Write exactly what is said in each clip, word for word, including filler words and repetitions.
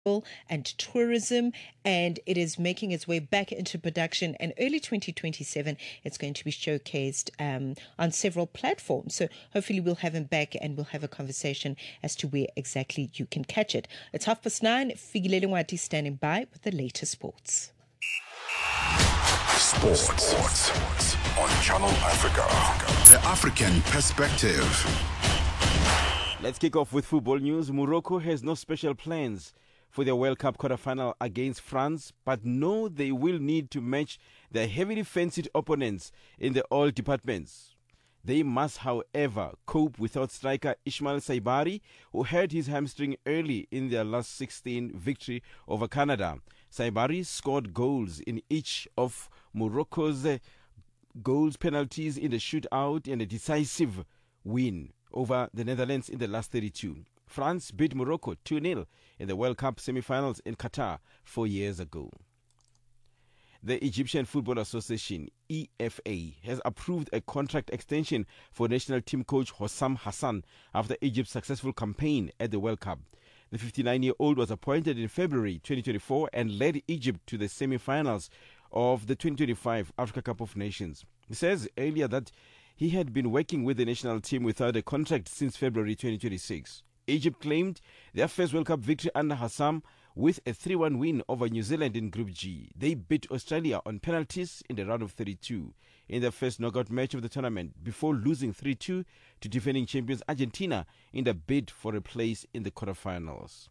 and tourism, and it is making its way back into production. And early twenty twenty-seven, it's going to be showcased um, on several platforms. So hopefully we'll have him back and we'll have a conversation as to where exactly you can catch it. It's half past nine. Figilele Nwati standing by with the latest sports. Sports, sports on Channel Africa. The African perspective. Let's kick off with football news. Morocco has no special plans for their World Cup quarter-final against France, but know they will need to match their heavily fancied opponents in the all departments. They must, however, cope without striker Ismail Saibari, who hurt his hamstring early in their last sixteen victory over Canada. Saibari scored goals in each of Morocco's uh, goals penalties in the shootout and a decisive win over the Netherlands in the last thirty-two. France beat Morocco two nil in the World Cup semi-finals in Qatar four years ago. The Egyptian Football Association, E F A, has approved a contract extension for national team coach Hossam Hassan after Egypt's successful campaign at the World Cup. The fifty-nine-year-old was appointed in February twenty twenty-four and led Egypt to the semi-finals of the twenty twenty-five Africa Cup of Nations. He says earlier that he had been working with the national team without a contract since February twenty twenty-six. Egypt claimed their first World Cup victory under Hassam with a three one win over New Zealand in Group G. They beat Australia on penalties in the round of thirty-two in their first knockout match of the tournament before losing three two to defending champions Argentina in the bid for a place in the quarterfinals.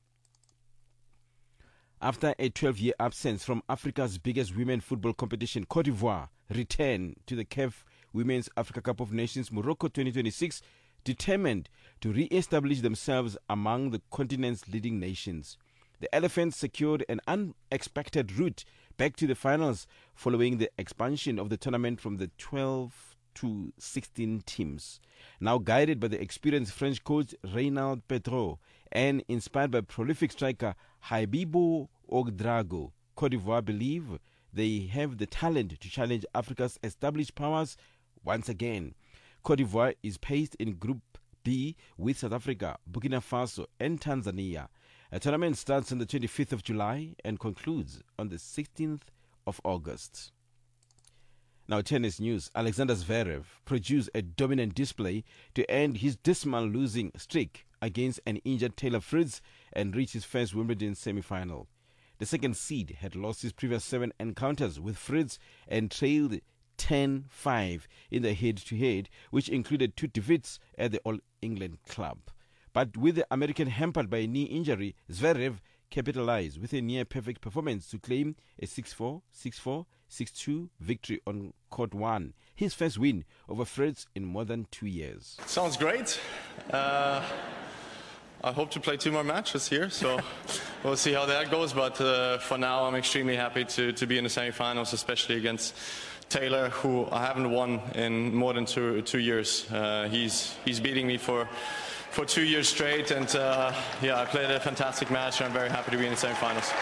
After a twelve-year absence from Africa's biggest women football competition, Côte d'Ivoire returned to the C A F Women's Africa Cup of Nations Morocco twenty twenty-six, determined to re-establish themselves among the continent's leading nations. The Elephants secured an unexpected route back to the finals following the expansion of the tournament from the twelve to sixteen teams. Now guided by the experienced French coach Reynald Pedro and inspired by prolific striker Haibibo Ouedraogo, Côte d'Ivoire believe they have the talent to challenge Africa's established powers once again. Côte d'Ivoire is placed in Group B with South Africa, Burkina Faso and Tanzania. A tournament starts on the twenty-fifth of July and concludes on the sixteenth of August. Now tennis news. Alexander Zverev produced a dominant display to end his dismal losing streak against an injured Taylor Fritz and reach his first Wimbledon semi-final. The second seed had lost his previous seven encounters with Fritz and trailed ten five in the head-to-head, which included two defeats at the All-England club. But with the American hampered by a knee injury, Zverev capitalized with a near-perfect performance to claim a six four, six four, six two victory on court one, his first win over Fritz in more than two years. Sounds great. Uh, I hope to play two more matches here, so we'll see how that goes. But uh, for now, I'm extremely happy to, to be in the semi-finals, especially against Taylor, who I haven't won in more than two two years. Uh, he's he's beating me for for two years straight, and uh, yeah, I played a fantastic match, and I'm very happy to be in the semi-finals.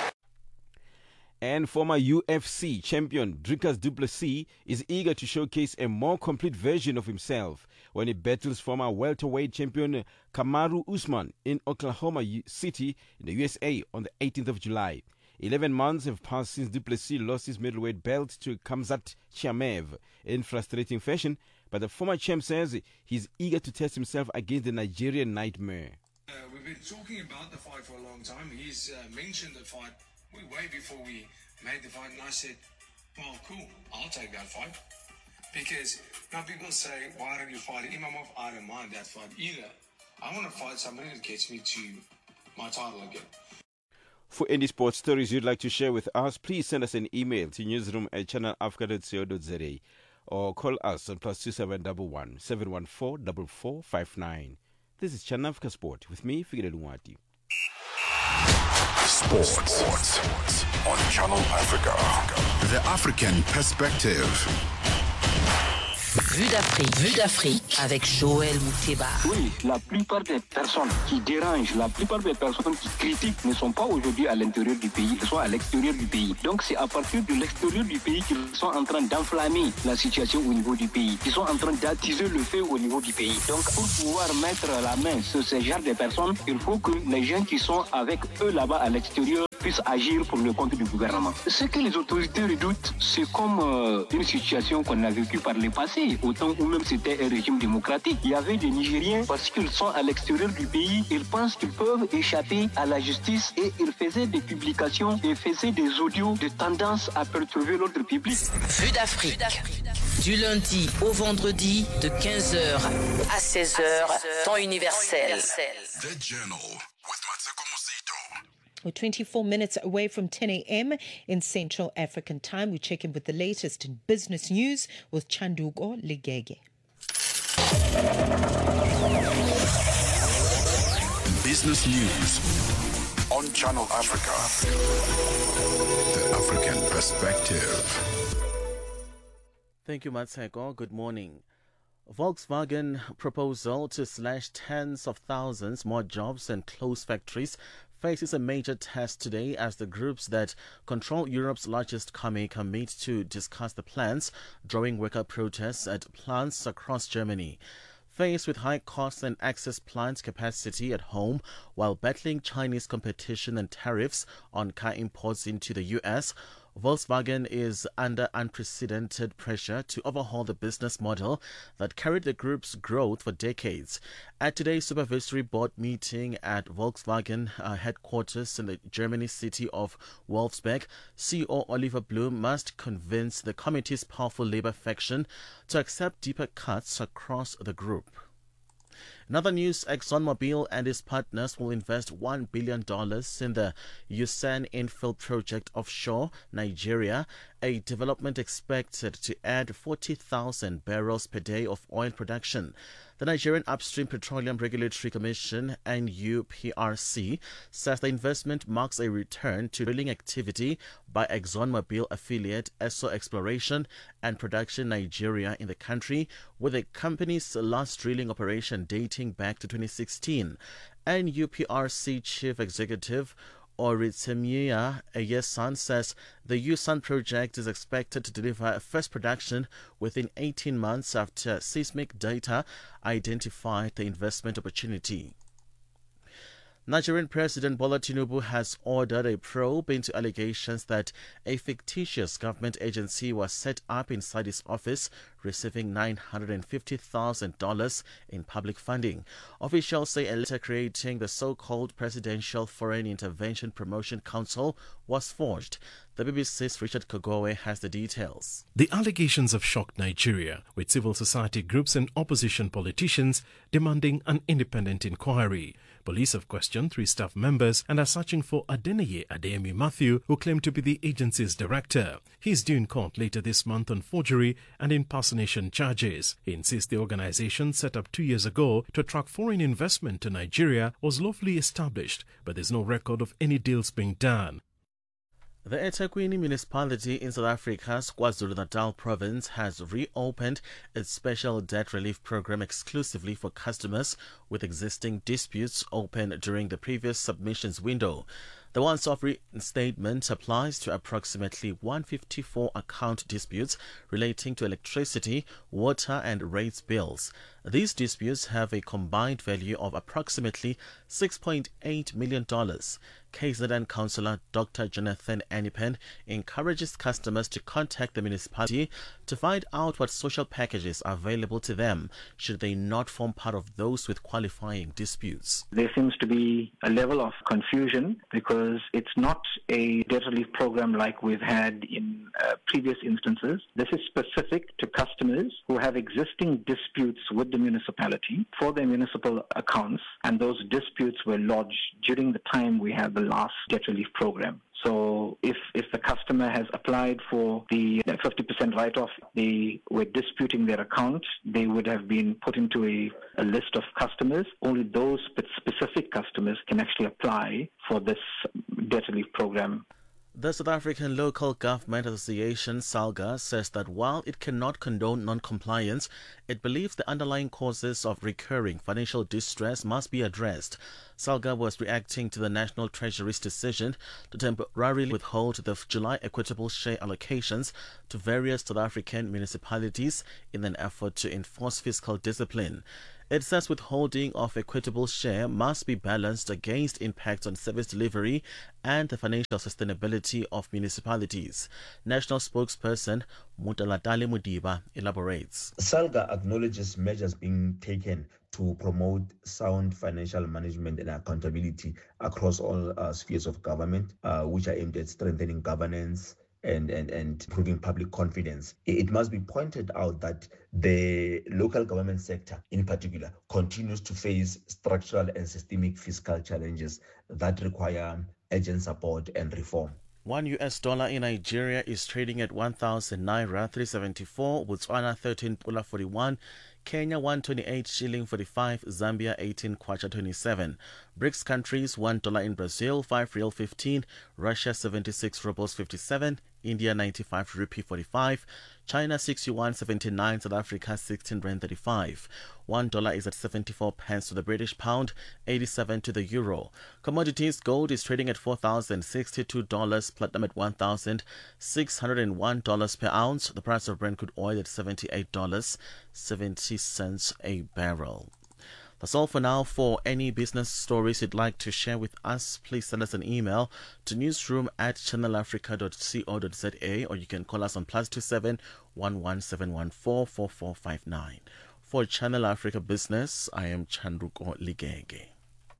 And former U F C champion Dricus du Plessis is eager to showcase a more complete version of himself when he battles former welterweight champion Kamaru Usman in Oklahoma City in the U S A on the eighteenth of July. Eleven months have passed since du Plessis lost his middleweight belt to Khamzat Chimaev in frustrating fashion, but the former champ says he's eager to test himself against the Nigerian nightmare. Uh, we've been talking about the fight for a long time. He's uh, mentioned the fight way before we made the fight, and I said, well, cool, I'll take that fight. Because now people say, why don't you fight Imamov? I don't mind that fight either. I want to fight somebody that gets me to my title again. For any sports stories you'd like to share with us, please send us an email to newsroom at channel africa dot co dot za or call us on plus two seven one one, seven one four, four four five nine. This is Channel Africa Sport with me, Figilele Nwati. Sports, sports on Channel Africa. The African perspective. Vue d'Afrique. Vue d'Afrique avec Joël Mouteba. Oui, la plupart des personnes qui dérangent, la plupart des personnes qui critiquent ne sont pas aujourd'hui à l'intérieur du pays, elles sont à l'extérieur du pays. Donc c'est à partir de l'extérieur du pays qu'ils sont en train d'enflammer la situation au niveau du pays. Ils sont en train d'attiser le feu au niveau du pays. Donc pour pouvoir mettre la main sur ce genre de personnes, il faut que les gens qui sont avec eux là-bas à l'extérieur puissent agir pour le compte du gouvernement. Ce que les autorités redoutent, c'est comme euh, une situation qu'on a vécue par le passé, au temps où même c'était un régime démocratique. Il y avait des Nigériens, parce qu'ils sont à l'extérieur du pays, ils pensent qu'ils peuvent échapper à la justice et ils faisaient des publications et faisaient des audios de tendance à perturber l'ordre public. Vue d'Afrique, du lundi au vendredi de quinze heures à seize heures, temps universel. The Journal with Matsuko Musito. We're twenty-four minutes away from ten a.m. in Central African time. We check in with the latest in business news with Chanduko Ligege. Business news on Channel Africa. The African perspective. Thank you, Matseko. Good morning. Volkswagen proposal to slash tens of thousands more jobs and close factories faces a major test today as the groups that control Europe's largest car maker meet to discuss the plans, drawing worker protests at plants across Germany. Faced with high costs and excess plant capacity at home while battling Chinese competition and tariffs on car imports into the U S, Volkswagen is under unprecedented pressure to overhaul the business model that carried the group's growth for decades. At today's supervisory board meeting at Volkswagen uh, headquarters in the German city of Wolfsburg, C E O Oliver Blume must convince the committee's powerful labor faction to accept deeper cuts across the group. In other news, ExxonMobil and its partners will invest one billion dollars in the Usan infill project offshore Nigeria, a development expected to add forty thousand barrels per day of oil production. The Nigerian Upstream Petroleum Regulatory Commission, N U P R C, says the investment marks a return to drilling activity by ExxonMobil affiliate Esso Exploration and Production Nigeria in the country, with the company's last drilling operation dating back to twenty sixteen. N U P R C Chief Executive Oritemiya Eyesan says the Usan project is expected to deliver first production within eighteen months after seismic data identified the investment opportunity. Nigerian President Bola Tinubu has ordered a probe into allegations that a fictitious government agency was set up inside his office, receiving nine hundred fifty thousand dollars in public funding. Officials say a letter creating the so-called Presidential Foreign Intervention Promotion Council was forged. The B B C's Richard Kogowe has the details. The allegations have shocked Nigeria, with civil society groups and opposition politicians demanding an independent inquiry. Police have questioned three staff members and are searching for Adeneye Adeyemi Matthew, who claimed to be the agency's director. He is due in court later this month on forgery and impersonation charges. He insists the organization set up two years ago to attract foreign investment to Nigeria was lawfully established, but there's no record of any deals being done. The eThekwini municipality in South Africa's KwaZulu-Natal province has reopened its special debt relief program exclusively for customers with existing disputes open during the previous submissions window. The once-off reinstatement applies to approximately one hundred fifty-four account disputes relating to electricity, water and rates bills. These disputes have a combined value of approximately six point eight million dollars. K Z N Councillor Doctor Jonathan Anipen encourages customers to contact the municipality to find out what social packages are available to them should they not form part of those with qualifying disputes. There seems to be a level of confusion because it's not a debt relief program like we've had in uh, previous instances. This is specific to customers who have existing disputes with the municipality for their municipal accounts, and those disputes were lodged during the time we had the last debt relief program. So if, if the customer has applied for the fifty percent write-off, they were disputing their account, they would have been put into a, a list of customers. Only those specific customers can actually apply for this debt relief program. The South African Local Government Association, SALGA, says that while it cannot condone non-compliance, it believes the underlying causes of recurring financial distress must be addressed. SALGA was reacting to the National Treasury's decision to temporarily withhold the July equitable share allocations to various South African municipalities in an effort to enforce fiscal discipline. It says withholding of equitable share must be balanced against impacts on service delivery and the financial sustainability of municipalities. National spokesperson Mutalatale Mudiba elaborates. SALGA acknowledges measures being taken to promote sound financial management and accountability across all uh, spheres of government, uh, which are aimed at strengthening governance and, and, and improving public confidence. It must be pointed out that the local government sector in particular continues to face structural and systemic fiscal challenges that require urgent support and reform. One U S dollar in Nigeria is trading at one thousand naira three seventy-four, Botswana thirteen pula forty-one, Kenya one twenty-eight shilling forty-five, Zambia eighteen kwacha twenty-seven. BRICS countries one dollar in Brazil, five real fifteen, Russia seventy-six rubles fifty-seven, India ninety-five rupee forty-five, China sixty-one seventy-nine, South Africa sixteen rand thirty-five. One dollar is at seventy-four pence to the British pound, eighty-seven to the euro. Commodities: gold is trading at four thousand sixty-two dollars, platinum at one thousand six hundred one dollars per ounce. The price of Brent crude oil at seventy-eight dollars and seventy cents a barrel. That's all for now. For any business stories you'd like to share with us, please send us an email to newsroom at channelafrica dot co dot za, or you can call us on plus two seven one one seven one four four four five nine. For Channel Africa Business, I am Chandruko Ligege.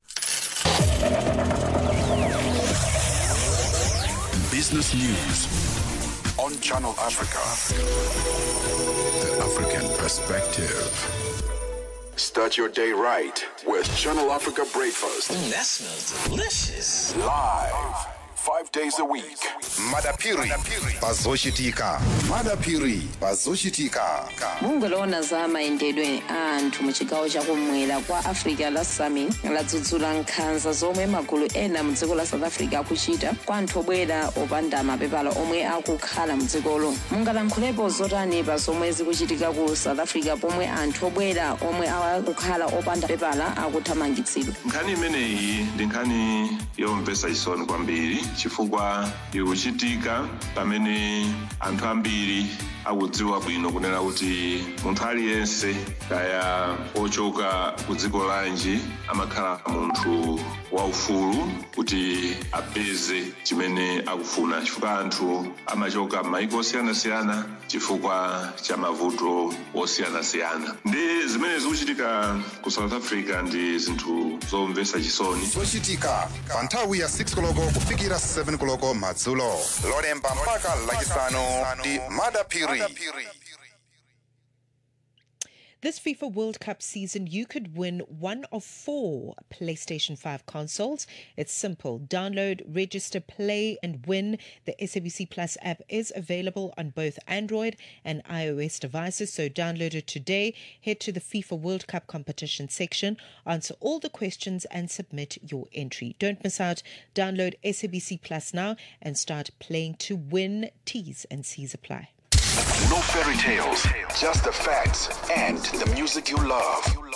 Business news on Channel Africa. The African perspective. Start your day right with Channel Africa Breakfast. Mm, that smells delicious. Live, five days a week. Madapiri, Bazoshitika. Madapiri, Bazoshitika. Mungolona za maendedwe anthu mu chigawo chakumwera kwa Africa la Sami ladzudzula nkhanza zomwe magulu ena mu dziko la South Africa akuchita kwa anthu obwera opanda mapepala omwe akukhala mu dzikolo. Mungalankhulepo zotani pa zomwe zikuchitika ku South Africa pomwe anthu obwera omwe akukhala opanda mapepala akuthamangitsidwa. Nkhani imeneyi ndi nkhani yomvetsa chisoni kwambiri chifukwa ikuchitika pamene anthu ambiri akudziwa bwino kunena kuti munthu aliyense kaya ochoka ku dziko lanji amakhala munthu waufulu kuti apeze chimene akufuna, chifukwa anthu amachoka m'mayiko osiyanasiyana chifukwa cha mavuto osiyanasiyana. Ndi zimene zikuchitika ku South Africa ndi zinthu zomvetsa chisoni. Zochitika pa nthawi ya six koloko kufikira seven koloko madzulo, lolemba mpaka lachisanu ndi Madapiri. This FIFA World Cup season, you could win one of four PlayStation five consoles. It's simple. Download, register, play, and win. The S A B C Plus app is available on both Android and iOS devices, so download it today. Head to the FIFA World Cup competition section, answer all the questions, and submit your entry. Don't miss out. Download S A B C Plus now and start playing to win. T's and C's apply. No fairy tales, just the facts and the music you love.